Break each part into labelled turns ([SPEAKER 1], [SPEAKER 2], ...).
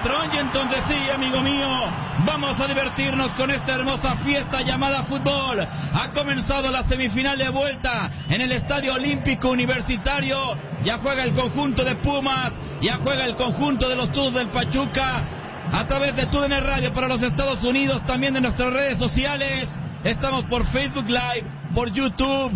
[SPEAKER 1] patrón, y entonces sí, amigo mío, vamos a divertirnos con esta hermosa fiesta llamada fútbol. Ha comenzado la semifinal de vuelta en el Estadio Olímpico Universitario. Ya juega el conjunto de Pumas, ya juega el conjunto de los Tuzos del Pachuca. A través de TUDN Radio para los Estados Unidos, también de nuestras redes sociales. Estamos por Facebook Live, por YouTube.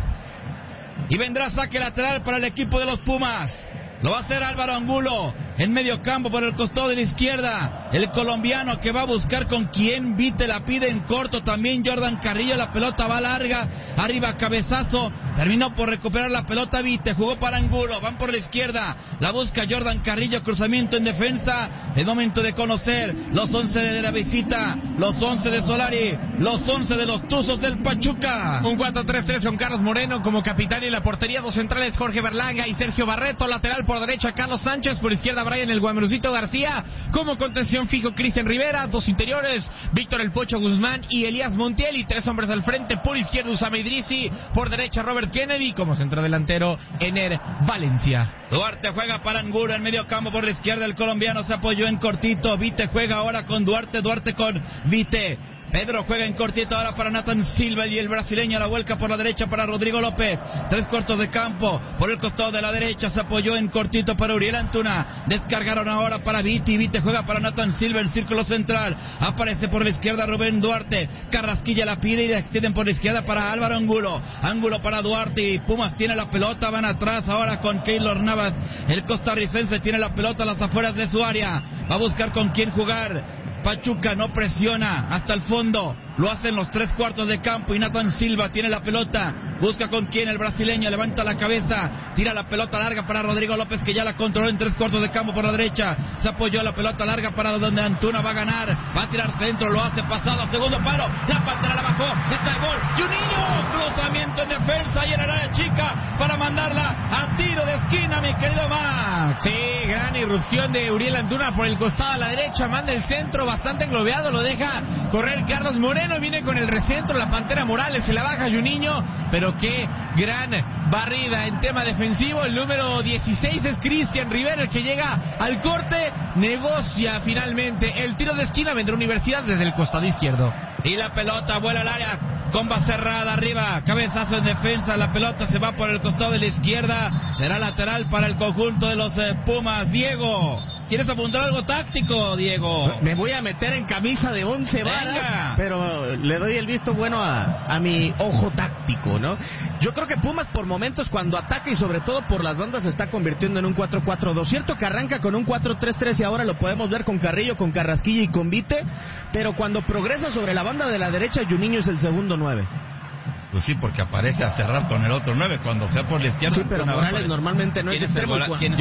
[SPEAKER 1] Y vendrá saque lateral para el equipo de los Pumas. Lo va a hacer Álvaro Angulo en medio campo por el costado de la izquierda. El colombiano que va a buscar con quien. Vite la pide en corto también Jordan Carrillo. La pelota va larga. Arriba cabezazo. Terminó por recuperar la pelota Vite. Jugó para Angulo. Van por la izquierda. La busca Jordan Carrillo. Cruzamiento en defensa. Es momento de conocer los 11 de la visita. Los 11 de Solari. Los 11 de los Tuzos del Pachuca.
[SPEAKER 2] Un 4-3-3 con Carlos Moreno como capitán y la portería. Dos centrales Jorge Berlanga y Sergio Barreto. Lateral por derecha Carlos Sánchez, por izquierda Brian el Guamerosito García, como contención fijo Cristian Rivera, dos interiores Víctor el Pocho Guzmán y Elías Montiel, y tres hombres al frente, por izquierda Usama Idrisi, por derecha Robert Kennedy, como centrodelantero Ener Valencia.
[SPEAKER 1] Duarte juega para Angulo en medio campo por la izquierda, el colombiano se apoyó en cortito. Vite juega ahora con Duarte, Duarte con Vite. Pedro juega en cortito ahora para Nathan Silva, y el brasileño la vuelca por la derecha para Rodrigo López. Tres cortos de campo por el costado de la derecha, se apoyó en cortito para Uriel Antuna. Descargaron ahora para Vite, Vite juega para Nathan Silva en círculo central. Aparece por la izquierda Rubén Duarte. Carrasquilla la pide y la extienden por la izquierda para Álvaro Angulo. Angulo para Duarte y Pumas tiene la pelota, van atrás ahora con Keylor Navas. El costarricense tiene la pelota a las afueras de su área. Va a buscar con quién jugar. Pachuca no presiona hasta el fondo. Lo hacen los tres cuartos de campo y Nathan Silva tiene la pelota. Busca con quién el brasileño, levanta la cabeza, tira la pelota larga para Rodrigo López, que ya la controló en tres cuartos de campo por la derecha. Se apoyó la pelota larga para donde Antuna va a ganar. Va a tirar centro, lo hace pasado a segundo palo. La pantera la bajó, está el gol. Y un niño, cruzamiento en defensa y en el área chica para mandarla a tiro de esquina, mi querido Max.
[SPEAKER 2] Sí, gran irrupción de Uriel Antuna por el costado a la derecha, manda el centro bastante englobeado, lo deja correr Carlos Moreno. Viene con el recentro, la Pantera Morales se la baja a Juninho, pero qué gran barrida en tema defensivo. El número 16 es Cristian Rivera, el que llega al corte, negocia finalmente el tiro de esquina. Vendrá Universidad desde el costado izquierdo.
[SPEAKER 1] Y la pelota vuela al área, comba cerrada arriba, cabezazo en defensa, la pelota se va por el costado de la izquierda, será lateral para el conjunto de los Pumas. Diego, ¿quieres apuntar algo táctico, Diego?
[SPEAKER 3] Me voy a meter en camisa de 11 varas, pero le doy el visto bueno a mi ojo táctico, ¿no? Yo creo que Pumas por momentos cuando ataca y sobre todo por las bandas se está convirtiendo en un 4-4-2. Cierto que arranca con un 4-3-3 y ahora lo podemos ver con Carrillo, con Carrasquilla y con Vite, pero cuando progresa sobre la banda de la derecha, Juninho es el segundo 9.
[SPEAKER 1] Pues sí, porque aparece a cerrar con el otro 9 cuando sea por la izquierda.
[SPEAKER 3] Sí, pero Morales normalmente no es extremo.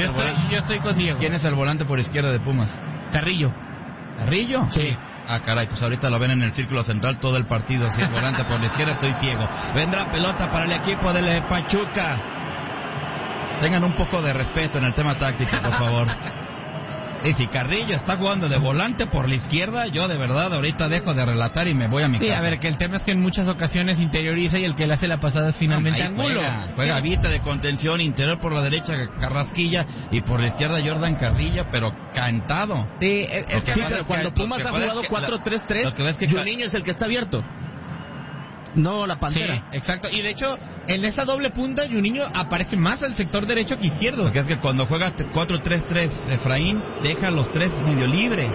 [SPEAKER 2] Yo estoy con Diego.
[SPEAKER 1] ¿Quién es el volante por izquierda de Pumas?
[SPEAKER 2] Carrillo.
[SPEAKER 1] ¿Carrillo?
[SPEAKER 2] Sí.
[SPEAKER 1] Ah, caray, pues ahorita lo ven en el círculo central todo el partido. Si es volante por la izquierda, estoy ciego. Vendrá pelota para el equipo del Pachuca. Tengan un poco de respeto en el tema táctico, por favor. Y si Carrillo está jugando de volante por la izquierda, yo de verdad ahorita dejo de relatar y me voy a mi casa.
[SPEAKER 2] Sí, a ver, que el tema es que en muchas ocasiones interioriza y el que le hace la pasada es finalmente Angulo.
[SPEAKER 1] Juega Vita de contención, interior por la derecha Carrasquilla y por la izquierda Jordan Carrillo, pero cantado.
[SPEAKER 3] Sí, pero cuando Pumas ha jugado 4-3-3, Juninho es el que está abierto. No, la Pantera.
[SPEAKER 2] Sí, exacto. Y de hecho, en esa doble punta, Juninho aparece más al sector derecho que izquierdo.
[SPEAKER 1] Porque es que cuando juega 4-3-3, Efraín deja los tres medio libres.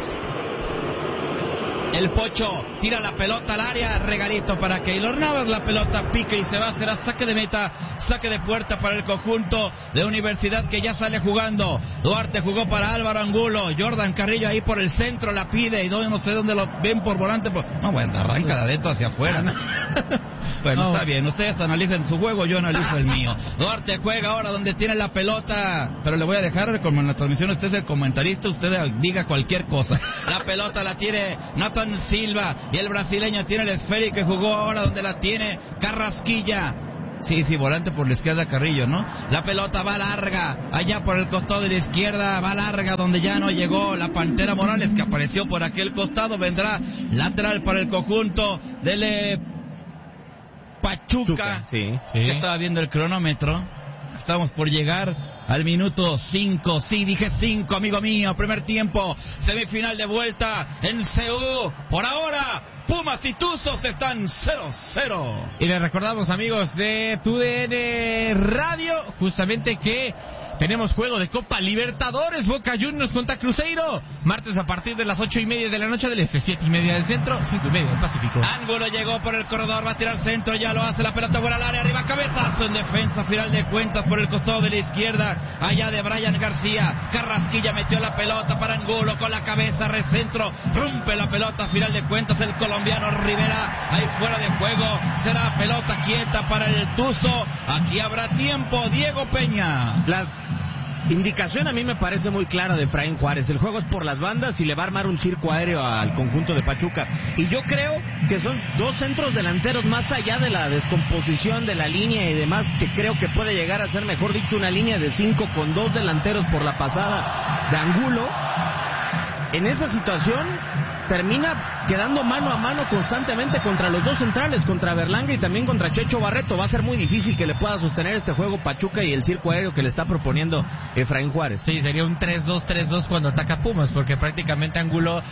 [SPEAKER 1] El Pocho tira la pelota al área, regalito para Keylor Navas, la pelota pica y se va a hacer a saque de meta, saque de puerta para el conjunto de Universidad que ya sale jugando. Duarte jugó para Álvaro Angulo, Jordan Carrillo ahí por el centro la pide y no sé dónde lo ven por volante. No, bueno, arranca de adentro hacia afuera. Bueno, está bien, ustedes analicen su juego, yo analizo el mío. Duarte juega ahora donde tiene la pelota, pero le voy a dejar, como en la transmisión usted es el comentarista, usted diga cualquier cosa. La pelota la tiene Nathan Silva y el brasileño tiene el esférico y jugó ahora donde la tiene Carrasquilla. Sí, volante por la izquierda Carrillo, ¿no? La pelota va larga, allá por el costado de la izquierda, va larga donde ya no llegó la Pantera Morales que apareció por aquel costado. Vendrá lateral para el conjunto del Pachuca.
[SPEAKER 3] Sí.
[SPEAKER 1] Estaba viendo el cronómetro. Estamos por llegar al minuto 5. Sí, dije 5, amigo mío. Primer tiempo, semifinal de vuelta en Seúl. Por ahora, Pumas y Tuzos están 0-0.
[SPEAKER 2] Y les recordamos, amigos de TUDN Radio, justamente que tenemos juego de Copa Libertadores, Boca Juniors contra Cruzeiro, martes a partir de las 8:30 de la noche del este, 7:30 del centro, 5:30 del Pacífico.
[SPEAKER 1] Ángulo llegó por el corredor, va a tirar centro, ya lo hace, la pelota fuera al área, arriba, cabezazo en defensa, final de cuentas por el costado de la izquierda, allá de Brian García. Carrasquilla metió la pelota para Angulo con la cabeza, recentro, rompe la pelota, final de cuentas el colombiano Rivera, ahí fuera de juego, será pelota quieta para el Tuzo. Aquí habrá tiempo, Diego Peña.
[SPEAKER 3] La indicación a mí me parece muy clara de Efraín Juárez. El juego es por las bandas y le va a armar un circo aéreo al conjunto de Pachuca. Y yo creo que son dos centros delanteros, más allá de la descomposición de la línea y demás, que creo que puede llegar a ser, mejor dicho, una línea de 5 con 2 delanteros por la pasada de Angulo. En esa situación termina quedando mano a mano constantemente contra los dos centrales, contra Berlanga y también contra Checho Barreto. Va a ser muy difícil que le pueda sostener este juego Pachuca y el circo aéreo que le está proponiendo Efraín Juárez.
[SPEAKER 2] Sí, sería un 3-2-3-2 cuando ataca Pumas, porque prácticamente Angulo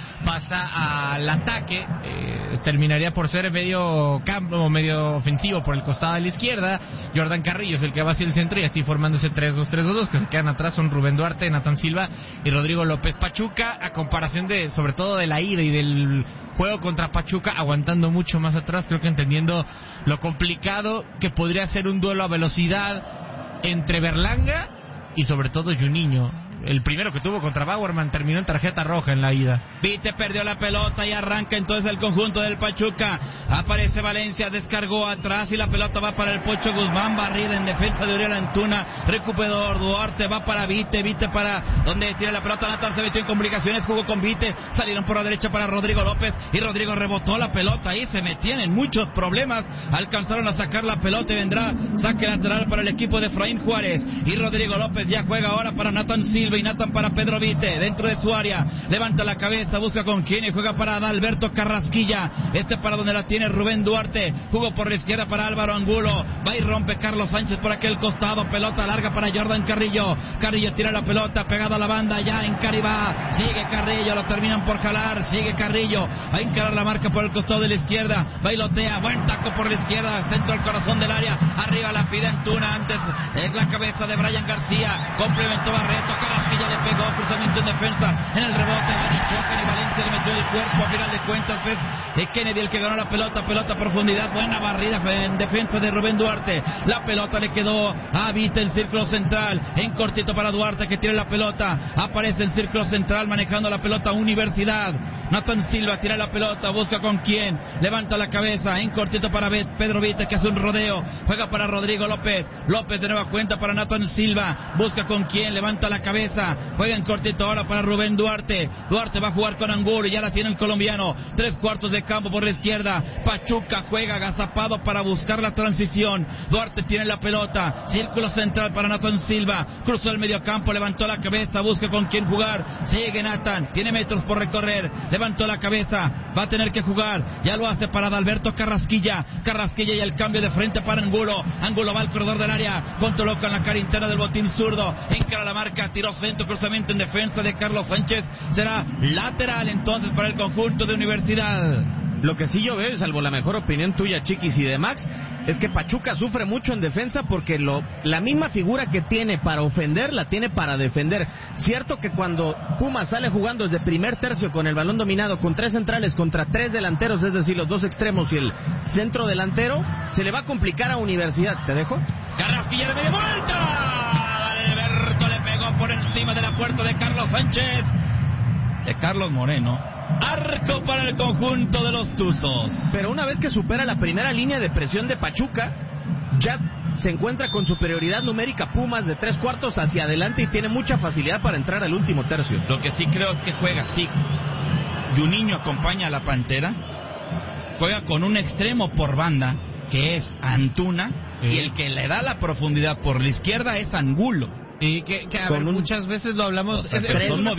[SPEAKER 2] pasa al ataque, terminaría por ser medio campo, medio ofensivo por el costado de la izquierda. Jordan Carrillo es el que va hacia el centro y así formando ese 3-2-3-2 que se quedan atrás son Rubén Duarte, Nathan Silva y Rodrigo López. Pachuca, a comparación de, sobre todo de la ida y del juego contra Pachuca, aguantando mucho más atrás, creo que entendiendo lo complicado que podría ser un duelo a velocidad entre Berlanga y sobre todo Juninho. El primero que tuvo contra Bauerman terminó en tarjeta roja en la ida.
[SPEAKER 1] Vite perdió la pelota y arranca entonces el conjunto del Pachuca. Aparece Valencia, descargó atrás y la pelota va para el Pocho Guzmán, barrida en defensa de Uriel Antuna. Recuperador Duarte, va para Vite, Vite para donde tira la pelota. Natal se metió en complicaciones, jugó con Vite, salieron por la derecha para Rodrigo López y Rodrigo rebotó la pelota ahí, se metían en muchos problemas, alcanzaron a sacar la pelota y vendrá saque lateral para el equipo de Efraín Juárez. Y Rodrigo López ya juega ahora para Nathan Silva y Nathan para Pedro Vite, dentro de su área, levanta la cabeza, busca con quién y juega para Adalberto Carrasquilla, para donde la tiene Rubén Duarte, jugó por la izquierda para Álvaro Angulo, va y rompe Carlos Sánchez por aquel costado, pelota larga para Jordan Carrillo, Carrillo tira la pelota, pegada a la banda, ya en Caribá, sigue Carrillo, lo terminan por jalar, sigue Carrillo, va a encarar la marca por el costado de la izquierda, bailotea, buen taco por la izquierda, centro al corazón del área, arriba la pide Antuna, antes la cabeza de Brian García, complementó Barreto, Carrasquilla le pegó, cruzamiento en defensa, en el rebote, chocan y Valencia le metió el cuerpo, a final de cuentas es Kennedy el que ganó la pelota a profundidad, buena barrida en defensa de Rubén Duarte, la pelota le quedó a Vite el círculo central, en cortito para Duarte que tira la pelota, aparece el círculo central manejando la pelota Universidad, Nathan Silva tira la pelota, busca con quién, levanta la cabeza, en cortito para Pedro Vite que hace un rodeo, juega para Rodrigo López, López de nueva cuenta para Nathan Silva, busca con quién, levanta la cabeza, juega en cortito ahora para Rubén Duarte, Duarte va a jugar con Angulo, ya la tiene el colombiano, 3/4 de campo por la izquierda, Pachuca juega agazapado para buscar la transición, Duarte tiene la pelota, círculo central para Nathan Silva, cruzó el mediocampo, levantó la cabeza, busca con quién jugar, sigue Nathan, tiene metros por recorrer, levantó la cabeza, va a tener que jugar, ya lo hace para Adalberto Carrasquilla y el cambio de frente para Angulo va al corredor del área, controló con la cara interna del botín zurdo, encara la marca, tiró centro, cruzamiento en defensa de Carlos Sánchez, será lateral entonces para el conjunto de Universidad.
[SPEAKER 3] Lo que sí yo veo, salvo la mejor opinión tuya, Chiquis, y de Max, es que Pachuca sufre mucho en defensa porque la misma figura que tiene para ofender, la tiene para defender. Cierto que cuando Pumas sale jugando desde primer tercio con el balón dominado, con 3 centrales contra 3 delanteros, es decir, los 2 extremos y el centro delantero, se le va a complicar a Universidad. ¿Te dejo?
[SPEAKER 1] Carrasquilla de media vuelta. Alberto le pegó por encima de la puerta de Carlos Sánchez. De Carlos Moreno. Arco para el conjunto de los Tuzos.
[SPEAKER 3] Pero una vez que supera la primera línea de presión de Pachuca, ya se encuentra con superioridad numérica Pumas de 3/4 hacia adelante y tiene mucha facilidad para entrar al último tercio.
[SPEAKER 1] Lo que sí creo es que juega así. Juninho acompaña a la Pantera, juega con un extremo por banda, que es Antuna, y el que le da la profundidad por la izquierda es Angulo.
[SPEAKER 2] Y que a ver, muchas veces lo hablamos,
[SPEAKER 1] o sea,